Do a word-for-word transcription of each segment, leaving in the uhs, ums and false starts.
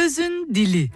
Sözün Dili.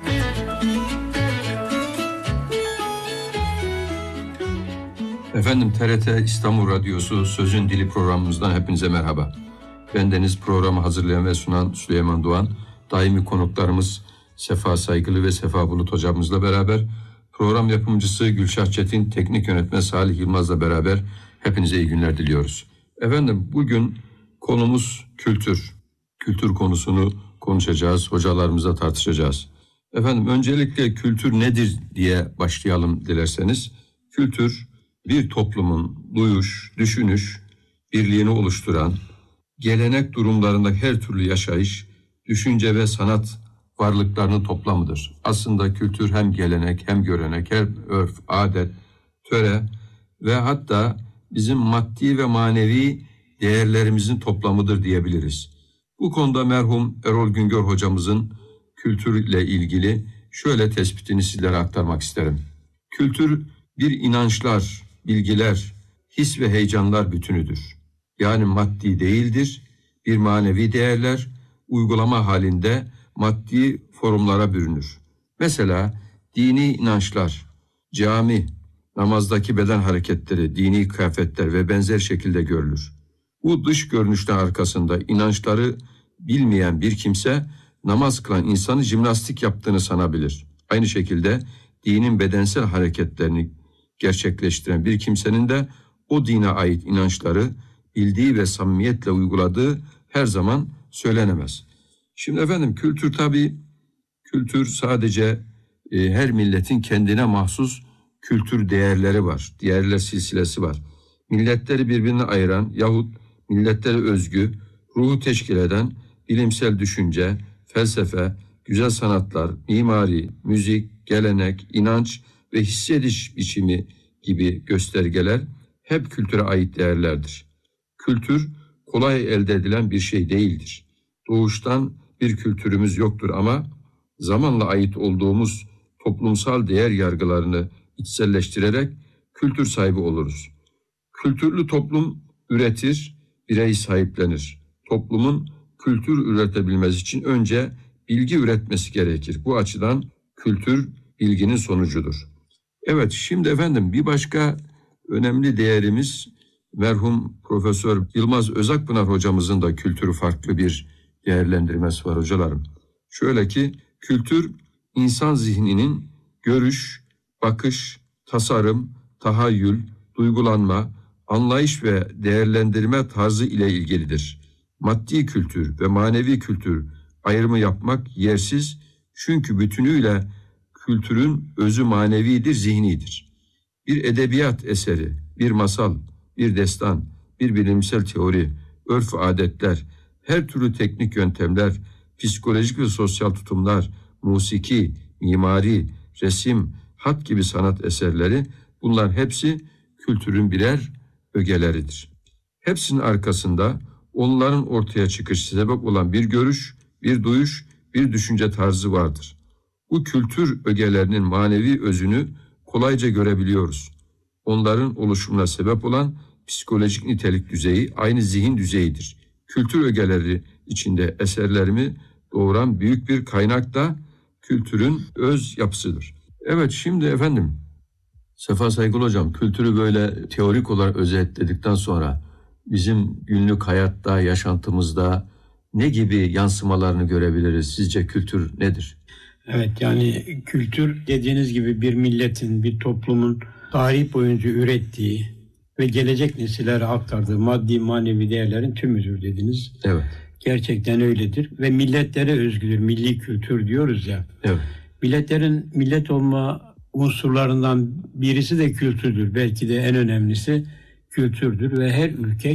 Efendim, T R T İstanbul Radyosu Sözün Dili programımızdan hepinize merhaba. Bendeniz programı hazırlayan ve sunan Süleyman Doğan, daimi konuklarımız Sefa Saygılı ve Sefa Bulut hocamızla beraber, program yapımcısı Gülşah Çetin, teknik yönetmen Salih Yılmaz'la beraber hepinize iyi günler diliyoruz. Efendim, bugün konumuz kültür. Kültür konusunu konuşacağız, hocalarımızla tartışacağız. Efendim, öncelikle kültür nedir diye başlayalım dilerseniz. Kültür, bir toplumun duyuş, düşünüş, birliğini oluşturan, gelenek durumlarında her türlü yaşayış, düşünce ve sanat varlıklarının toplamıdır. Aslında kültür hem gelenek, hem görenek, hem örf, adet, töre ve hatta bizim maddi ve manevi değerlerimizin toplamıdır diyebiliriz. Bu konuda merhum Erol Güngör hocamızın kültürle ilgili şöyle tespitini sizlere aktarmak isterim. Kültür bir inançlar, bilgiler, his ve heyecanlar bütünüdür. Yani maddi değildir, bir manevi değerler, uygulama halinde maddi formlara bürünür. Mesela dini inançlar, cami, namazdaki beden hareketleri, dini kıyafetler ve benzer şekilde görülür. Bu dış görünüşten arkasında inançları bilmeyen bir kimse, namaz kılan insanı jimnastik yaptığını sanabilir. Aynı şekilde dinin bedensel hareketlerini gerçekleştiren bir kimsenin de o dine ait inançları bildiği ve samimiyetle uyguladığı her zaman söylenemez. Şimdi efendim, kültür tabii, kültür sadece e, her milletin kendine mahsus kültür değerleri var. Değerler silsilesi var. Milletleri birbirine ayıran yahut milletlere özgü, ruhu teşkil eden bilimsel düşünce, felsefe, güzel sanatlar, mimari, müzik, gelenek, inanç ve hissediş biçimi gibi göstergeler hep kültüre ait değerlerdir. Kültür kolay elde edilen bir şey değildir. Doğuştan bir kültürümüz yoktur ama zamanla ait olduğumuz toplumsal değer yargılarını içselleştirerek kültür sahibi oluruz. Kültürlü toplum üretir, birey sahiplenir. Toplumun kültür üretebilmesi için önce bilgi üretmesi gerekir. Bu açıdan kültür bilginin sonucudur. Evet, şimdi efendim bir başka önemli değerimiz merhum Profesör Yılmaz Özakpınar hocamızın da kültürü farklı bir değerlendirmesi var hocalarım. Şöyle ki, kültür insan zihninin görüş, bakış, tasarım, tahayyül, duygulanma, anlayış ve değerlendirme tarzı ile ilgilidir. Maddi kültür ve manevi kültür ayrımı yapmak yersiz, çünkü bütünüyle kültürün özü manevidir, zihnidir. Bir edebiyat eseri, bir masal, bir destan, bir bilimsel teori, örf adetler, her türlü teknik yöntemler, psikolojik ve sosyal tutumlar, musiki, mimari, resim, hat gibi sanat eserleri, bunlar hepsi kültürün birer ögeleridir. Hepsinin arkasında onların ortaya çıkış sebep olan bir görüş, bir duyuş, bir düşünce tarzı vardır. Bu kültür ögelerinin manevi özünü kolayca görebiliyoruz. Onların oluşumuna sebep olan psikolojik nitelik düzeyi aynı zihin düzeyidir. Kültür ögeleri içinde eserlerimi doğuran büyük bir kaynak da kültürün öz yapısıdır. Evet, şimdi efendim Sefa Saygılı hocam, kültürü böyle teorik olarak özetledikten sonra bizim günlük hayatta, yaşantımızda ne gibi yansımalarını görebiliriz? Sizce kültür nedir? Evet, yani kültür dediğiniz gibi bir milletin, bir toplumun tarih boyunca ürettiği ve gelecek nesillere aktardığı maddi manevi değerlerin tümüdür dediniz. Evet. Gerçekten öyledir ve milletlere özgüdür. Milli kültür diyoruz ya. Evet. Milletlerin millet olma unsurlarından birisi de kültürdür. Belki de en önemlisi kültürdür ve her ülke